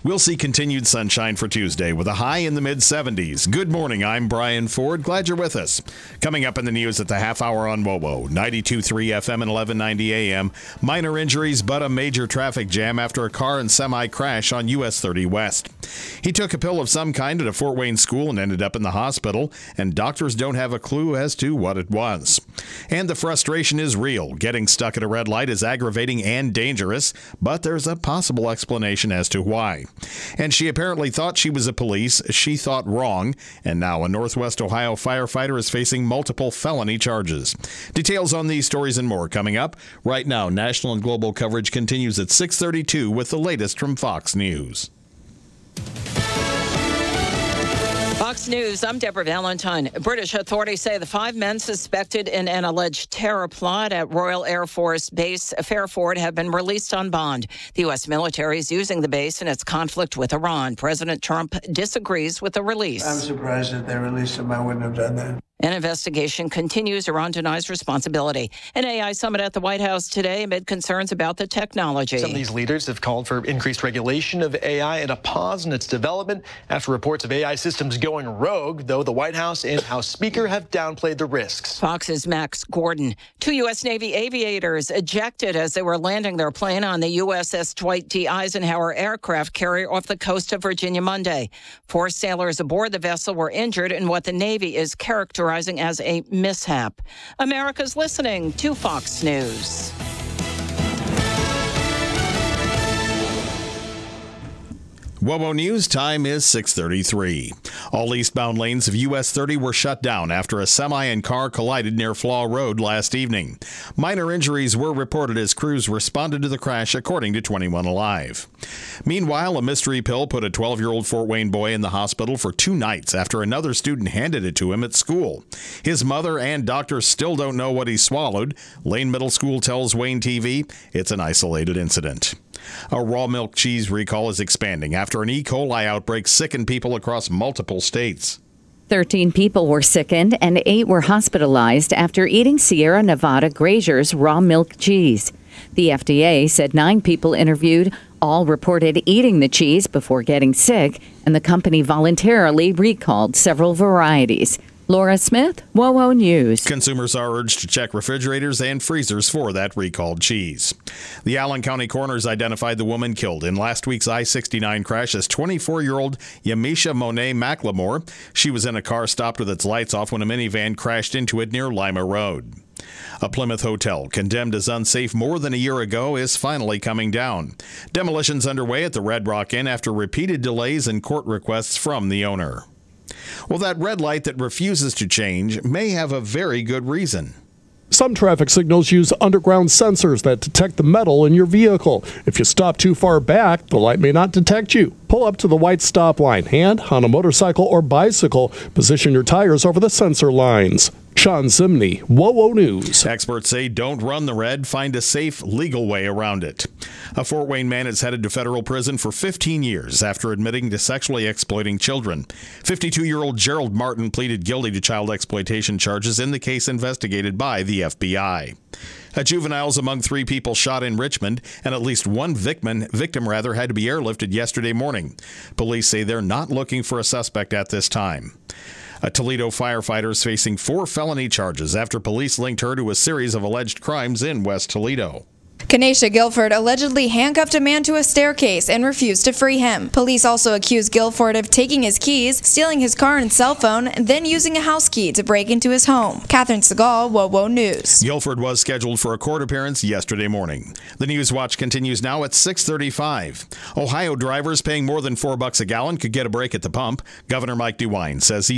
We'll see continued sunshine for Tuesday with a high in the mid-70s. Good morning, I'm Brian Ford. Glad you're with us. Coming up in the news at the half hour on WOWO, 92.3 FM and 1190 AM. Minor injuries but a major traffic jam after a car and semi crash on US 30 West. He took a pill of some kind at a Fort Wayne school and ended up in the hospital, and doctors don't have a clue as to what it was. And the frustration is real. Getting stuck at a red light is aggravating and dangerous, but there's a possible explanation as to why. And she apparently thought she was a police. She thought wrong. And now a Northwest Ohio firefighter is facing multiple felony charges. Details on these stories and more coming up. Right now, national and global coverage continues at 6:32 with the latest from Fox News. Fox News, I'm Deborah Valentine. British authorities say the 5 men suspected in an alleged terror plot at Royal Air Force Base Fairford have been released on bond. The U.S. military is using the base in its conflict with Iran. President Trump disagrees with the release. I'm surprised that they released them. I wouldn't have done that. An investigation continues. Iran denies responsibility. An AI summit at the White House today amid concerns about the technology. Some of these leaders have called for increased regulation of AI and a pause in its development after reports of AI systems going rogue, though the White House and House Speaker have downplayed the risks. Fox's Max Gordon. 2 U.S. Navy aviators ejected as they were landing their plane on the USS Dwight D. Eisenhower aircraft carrier off the coast of Virginia Monday. 4 sailors aboard the vessel were injured in what the Navy is characterizing as a mishap. America's listening to Fox News. WOWO News time is 6:33. All eastbound lanes of US 30 were shut down after a semi and car collided near Flaw Road last evening. Minor injuries were reported as crews responded to the crash, according to 21 Alive. Meanwhile, a mystery pill put a 12-year-old Fort Wayne boy in the hospital for 2 nights after another student handed it to him at school. His mother and doctors still don't know what he swallowed. Lane Middle School tells Wayne TV it's an isolated incident. A raw milk cheese recall is expanding after an E. coli outbreak sickened people across multiple states. 13 people were sickened and 8 were hospitalized after eating Sierra Nevada Grazier's raw milk cheese. The FDA said 9 people interviewed all reported eating the cheese before getting sick, and the company voluntarily recalled several varieties. Laura Smith, WOWO News. Consumers are urged to check refrigerators and freezers for that recalled cheese. The Allen County coroners identified the woman killed in last week's I-69 crash as 24-year-old Yamisha Monet McLemore. She was in a car stopped with its lights off when a minivan crashed into it near Lima Road. A Plymouth hotel, condemned as unsafe more than a year ago, is finally coming down. Demolitions underway at the Red Rock Inn after repeated delays and court requests from the owner. Well, that red light that refuses to change may have a very good reason. Some traffic signals use underground sensors that detect the metal in your vehicle. If you stop too far back, the light may not detect you. Pull up to the white stop line, and on a motorcycle or bicycle, position your tires over the sensor lines. Sean Zimney, WOWO News. Experts say don't run the red, find a safe, legal way around it. A Fort Wayne man is headed to federal prison for 15 years after admitting to sexually exploiting children. 52-year-old Gerald Martin pleaded guilty to child exploitation charges in the case investigated by the FBI. A juvenile's among 3 people shot in Richmond, and at least one victim had to be airlifted yesterday morning. Police say they're not looking for a suspect at this time. A Toledo firefighter is facing 4 felony charges after police linked her to a series of alleged crimes in West Toledo. Kenesha Guilford allegedly handcuffed a man to a staircase and refused to free him. Police also accused Guilford of taking his keys, stealing his car and cell phone, and then using a house key to break into his home. Catherine Segal, WOWO News. Guilford was scheduled for a court appearance yesterday morning. The News Watch continues now at 6:35. Ohio drivers paying more than $4 a gallon could get a break at the pump. Governor Mike DeWine says he